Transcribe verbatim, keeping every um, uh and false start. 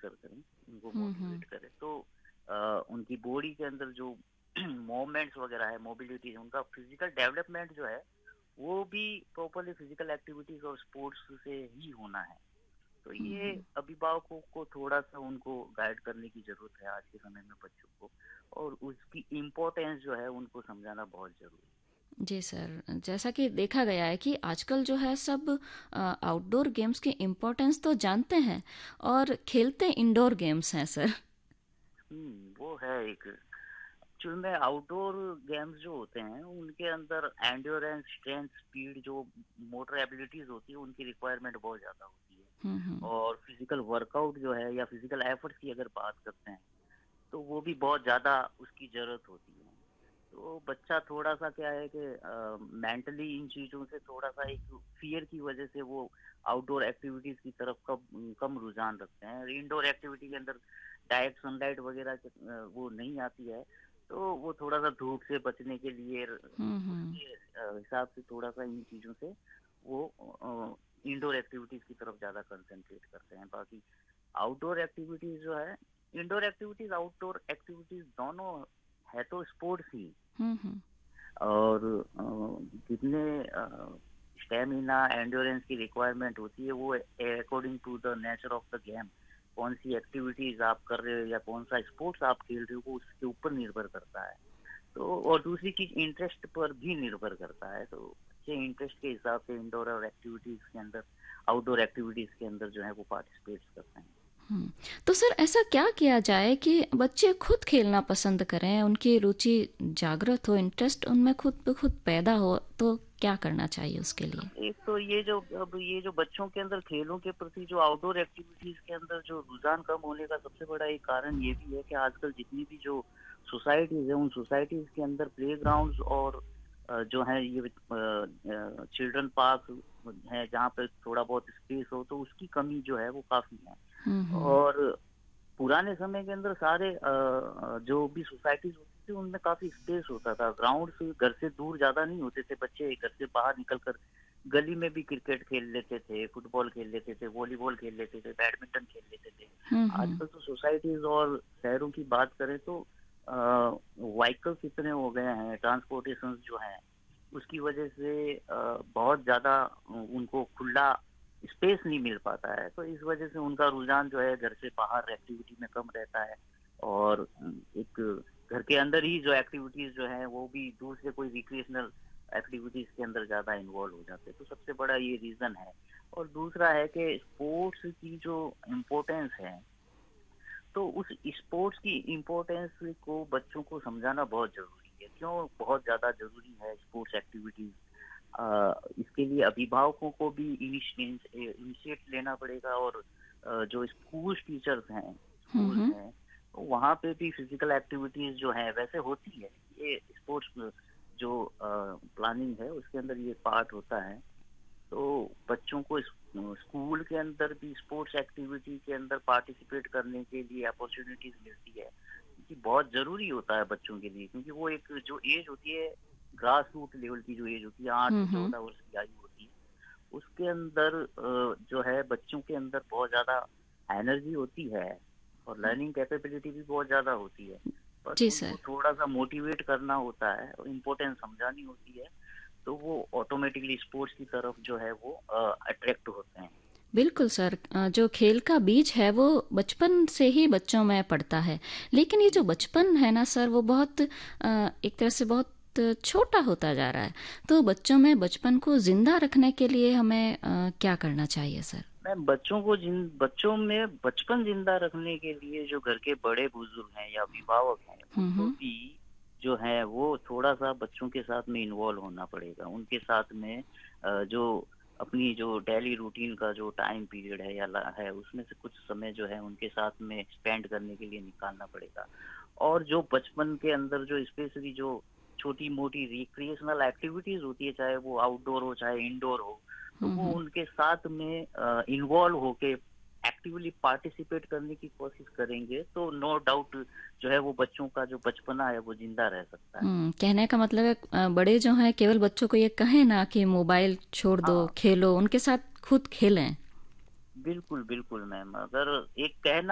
अक्सर करें, उनको हुँ, हुँ। मोटिवेट करें, तो अ, उनकी बॉडी के अंदर जो मूवमेंट्स वगैरह है, मोबिलिटी है, उनका फिजिकल डेवलपमेंट जो है, वो भी प्रॉपर्ली फिजिकल एक्टिविटीज और स्पोर्ट्स से ही होना है। तो हुँ, ये हुँ। अभिभावकों को थोड़ा-सा उनको गाइड करने की ज़रूरत है आज के समय में बच्चों को, और उसकी इम्पोर्टेंस जो है उनको समझाना बहुत ज़रूरी है। जी सर, जैसा कि देखा गया है कि आजकल जो है सब अ, आउटडोर गेम्स की इम्पोर्टेंस तो जानते हैं और खेलते इंडोर गेम्स हैं सर। हुँ, वो है एक एक्चुअल में आउटडोर गेम्स जो होते हैं उनके अंदर एंड्योरेंस, स्ट्रेंथ, स्पीड, जो मोटर एबिलिटीज़ होती है उनकी रिक्वायरमेंट बहुत ज़्यादा होती है। हुँ, हुँ। और फिजिकल वर्कआउट जो है या फिजिकल एफर्ट्स की अगर बात करते हैं, तो वो भी बहुत ज़्यादा उसकी ज़रूरत होती है। तो बच्चा थोड़ा-सा क्या है कि अ, मेंटली इन चीज़ों से थोड़ा-सा एक फ़ियर की वज़ह से वो आउटडोर एक्टिविटीज़ की तरफ कम कम रुझान रखते हैं। इंडोर एक्टिविटी के अंदर डायरेक्ट सनलाइट वग़ैरह क अ, वो नहीं आती है, तो वो थोड़ा-सा धूप से बचने के लिए र हुँ, हुँ। उसके अ, हिसाब से थोड़ा-सा इन चीज़ों से वो अ, इंडोर एक्टिविटीज़ की तरफ ज़्यादा कंसंट्रेट करते हैं। बाकी आउटडोर एक्टिविटीज़ जो है, इंडोर एक्टिविटीज़, आउटडोर एक्टिविटीज़ दोनों है तो स्पोर्ट्स ही। हुँ, हुँ। और अ, जितने अ, स्टैमिना, एंड्योरेंस की रिक्वायरमेंट होती है वो according to the nature of the game, कौन सी एक्टिविटीज आप कर रहे हो या कौन सा स्पोर्ट्स आप खेल रहे हो, वो उसके ऊपर निर्भर करता है। तो और दूसरी चीज इंटरेस्ट पर भी निर्भर करता है। तो बच्चे इंटरेस्ट के हिसाब से इंडोर और एक्टिविटीज के अंदर, आउटडोर एक्टिविटीज के अंदर जो है वो पार्टिसिपेट करते हैं। हुँ। तो सर ऐसा क्या किया जाए कि बच्चे खुद खेलना पसंद करें, उनकी रुचि जागृत हो, इंटरेस्ट उनमें खुद ब खुद पैदा हो, तो क्या करना चाहिए उसके लिए? एक तो ये जो अब ये जो बच्चों के अंदर खेलों के प्रति जो आउटडोर एक्टिविटीज के अंदर जो रुझान कम होने का सबसे बड़ा एक कारण ये भी है कि आजकल जितनी भी जो सोसाइटीज है, उन सोसाइटीज के अंदर प्लेग्राउंड्स और अ, जो है ये चिल्ड्रन पार्क है जहाँ पे थोड़ा बहुत स्पेस हो, तो उसकी कमी जो है वो काफी है। हुँ, हुँ। और पुराने समय के अंदर सारे अ, अ, जो भी सोसाइटीज होती थी उनमें काफी स्पेस होता था, ग्राउंड से घर से दूर ज्यादा नहीं होते थे, बच्चे घर से बाहर निकल कर गली में भी क्रिकेट खेल लेते थे, फुटबॉल खेल लेते थे, वॉलीबॉल खेल लेते थे, बैडमिंटन खेल लेते थे। हुँ, हुँ। आजकल तो सोसाइटीज और शहरों की बात करें तो व्हीकल्स इतने हो गए हैं, ट्रांसपोर्टेशन जो है उसकी वजह से अ, बहुत ज्यादा उनको खुला स्पेस नहीं मिल पाता है। तो इस वजह से उनका रुझान जो है घर से बाहर एक्टिविटी में कम रहता है। और एक घर के अंदर ही जो एक्टिविटीज जो है वो भी दूर से कोई रिक्रिएशनल एक्टिविटीज के अंदर ज्यादा इन्वॉल्व हो जाते हैं। तो सबसे बड़ा ये रीजन है। और दूसरा है कि स्पोर्ट्स की जो इम्पोर्टेंस है, तो उस स्पोर्ट्स की इम्पोर्टेंस को बच्चों को समझाना बहुत जरूरी है। क्यों बहुत ज्यादा जरूरी है स्पोर्ट्स एक्टिविटीज? अ, इसके लिए अभिभावकों को भी इनिशिएट लेना पड़ेगा। और अ, जो स्कूल टीचर्स हैं, हुँ, स्कूल्स हुँ। हैं, तो वहाँ पे भी फिजिकल एक्टिविटीज जो है वैसे होती है। ये स्पोर्ट्स जो प्लानिंग है उसके अंदर ये पार्ट होता है। तो बच्चों को इस- स्कूल के अंदर भी स्पोर्ट्स एक्टिविटी के अंदर पार्टिसिपेट करने के लिए अपॉर्चुनिटीज मिलती है, क्योंकि बहुत जरूरी होता है बच्चों के लिए। क्योंकि वो एक जो एज होती है, ग्रास रूट लेवल की जो एज होती है, आठ हुँ, से हुँ। चौदह वर्ष की आयु होती है, उसके अंदर अ, जो है बच्चों के अंदर बहुत ज्यादा एनर्जी होती है और लर्निंग कैपेबिलिटी भी बहुत ज्यादा होती है। बस जी उनको सर। थोड़ा सा मोटिवेट करना होता है और इम्पोर्टेंस समझानी होती है, तो वो ऑटोमेटिकली स्पोर्ट्स की तरफ जो है वो अट्रैक्ट होते हैं। बिल्कुल सर, अ, जो खेल का बीज है वो बचपन से ही बच्चों में पड़ता है। लेकिन ये जो बचपन है ना सर, वो बहुत अ, एक तरह से बहुत छोटा होता जा रहा है। तो बच्चों में बचपन को जिंदा रखने के लिए हमें अ, क्या करना चाहिए सर? मैं बच्चों को जिन बच्चों में बचपन जिंदा रखने के लिए जो घर के बड़े बुजुर्ग हैं या अभिभावक हैं, हुँ, उनको हुँ। भी जो है वो थोड़ा सा बच्चों के साथ में इन्वॉल्व होना पड़ेगा। उनके साथ में अ, जो अपनी जो डेली रूटीन का जो टाइम पीरियड है या ला- है, उसमें से कुछ समय जो है उनके साथ में स्पेंड करने के लिए निकालना पड़ेगा। और जो बचपन के अंदर जो स्पेशली जो छोटी मोटी रिक्रिएशनल एक्टिविटीज होती है, चाहे वो आउटडोर हो चाहे इंडोर हो, तो हुँ, वो हुँ। उनके साथ में इन्वॉल्व होके एक्टिवली पार्टिसिपेट करने की कोशिश करेंगे, तो नो डाउट जो है वो बच्चों का जो बचपना है वो जिंदा रह सकता है। हुँ, कहने का मतलब है अ, बड़े जो हैं केवल बच्चों को ये कहें ना कि मोबाइल छोड़ दो, हाँ, खेलो, उनके साथ खुद खेलें। बिल्कुल बिल्कुल मैम। अगर एक कहना